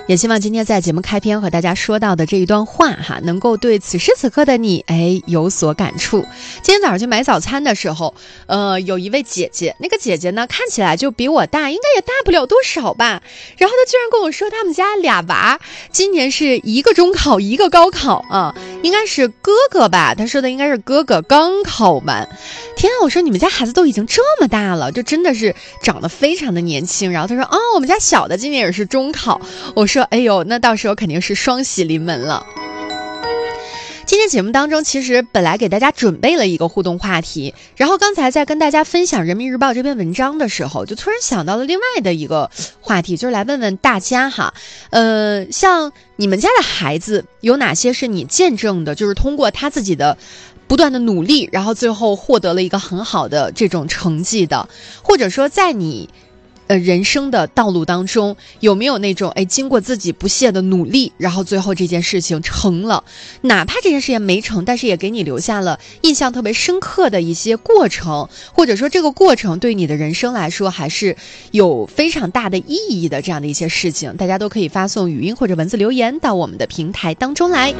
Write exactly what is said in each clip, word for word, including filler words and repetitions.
也希望今天在节目开篇和大家说到的这一段话哈，能够对此时此刻的你哎有所感触。今天早上去买早餐的时候，呃，有一位姐姐，那个姐姐呢看起来就比我大，应该也大不了多少吧。然后她居然跟我说，他们家俩娃今年是一个中考一个高考啊，应该是哥哥吧？她说的应该是哥哥刚考完。天啊，我说你们家孩子都已经这么大了，就真的是长得非常的年轻。然后她说，哦，我们家小的今年也是中考。我说，哎呦，那到时候肯定是双喜临门了。今天节目当中其实本来给大家准备了一个互动话题，然后刚才在跟大家分享人民日报这篇文章的时候，就突然想到了另外的一个话题，就是来问问大家哈，呃，像你们家的孩子有哪些是你见证的，就是通过他自己的不断的努力，然后最后获得了一个很好的这种成绩的，或者说在你呃，人生的道路当中有没有那种哎，经过自己不懈的努力，然后最后这件事情成了，哪怕这件事情没成，但是也给你留下了印象特别深刻的一些过程，或者说这个过程对你的人生来说还是有非常大的意义的这样的一些事情，大家都可以发送语音或者文字留言到我们的平台当中来。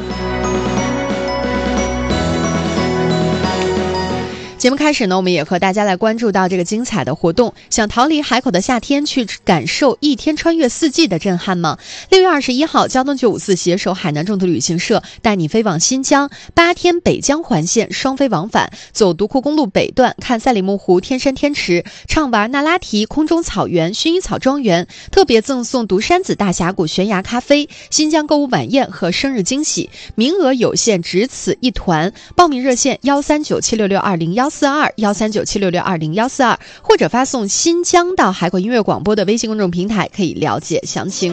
节目开始呢，我们也和大家来关注到这个精彩的活动。想逃离海口的夏天，去感受一天穿越四季的震撼吗？六月二十一号，交通九五四携手海南众途旅行社带你飞往新疆，八天北疆环线，双飞往返，走独库公路北段，看赛里木湖、天山天池，畅玩那拉提空中草原、薰衣草庄园，特别赠送独山子大峡谷悬崖咖啡、新疆购物晚宴和生日惊喜，名额有限，只此一团。报名热线幺三九七六六二零幺四二幺三九七六六二零幺四二，或者发送新疆到海口音乐广播的微信公众平台，可以了解详情。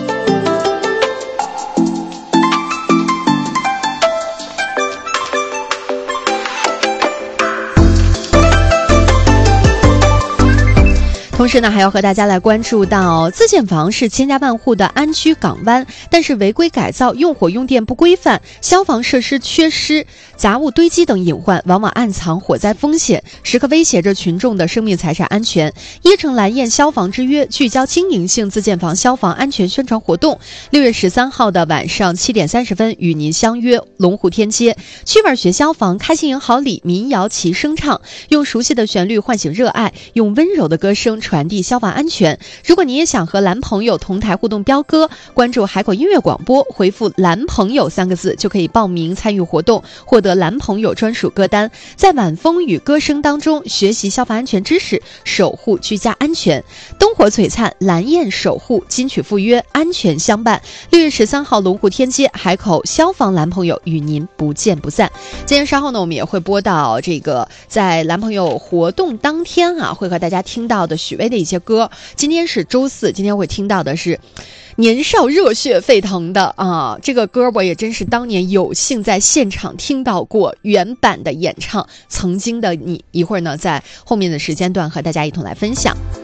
同时呢，还要和大家来关注到，自建房是千家万户的安居港湾，但是违规改造、用火用电不规范、消防设施缺失、杂物堆积等隐患，往往暗藏火灾风险，时刻威胁着群众的生命财产安全。椰城蓝焰消防之约聚焦经营性自建房消防安全宣传活动，六月十三号的晚上七点三十分与您相约龙湖天街，趣味学消防，开心迎好礼，民谣齐声唱，用熟悉的旋律唤醒热爱，用温柔的歌声传递消防安全。如果你也想和蓝朋友同台互动飙歌，关注海口音乐广播，回复蓝朋友三个字就可以报名参与活动，获得蓝朋友专属歌单，在晚风与歌声当中学习消防安全知识，守护居家安全。灯火璀璨，蓝焰守护，金曲赴约，安全相伴。六月十三号龙湖天街海口消防蓝朋友与您不见不散。今天稍后呢，我们也会播到这个在蓝朋友活动当天啊，会和大家听到的许巍的一些歌。今天是周四，今天会听到的是年少热血沸腾的啊，这个歌我也真是当年有幸在现场听到过原版的演唱，曾经的你。一会儿呢，在后面的时间段和大家一同来分享。